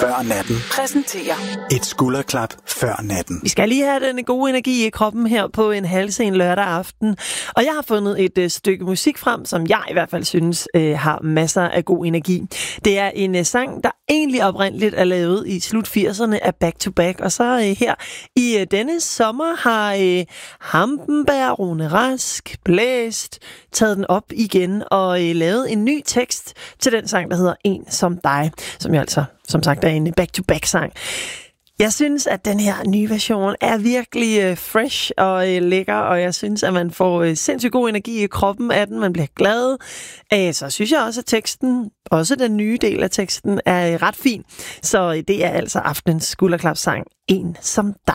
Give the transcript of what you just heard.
før natten præsenterer et skulderklap før natten. Vi skal lige have den gode energi i kroppen her på en halvsen lørdag aften. Og jeg har fundet et stykke musik frem, som jeg i hvert fald synes har masser af god energi. Det er en sang, der egentlig oprindeligt er lavet i slut 80'erne af Back to Back. Og så her i denne sommer har Hampenberg, Rune Rask, Blæst taget den op igen og lavet en ny tekst til den sang, der hedder En som dig, som jo altså, som sagt, er en back-to-back-sang. Jeg synes, at den her nye version er virkelig fresh og lækker, og jeg synes, at man får sindssygt god energi i kroppen af den. Man bliver glad. Så synes jeg også, at teksten, også den nye del af teksten, er ret fin. Så det er altså aftenens skulderklapsang En som dig.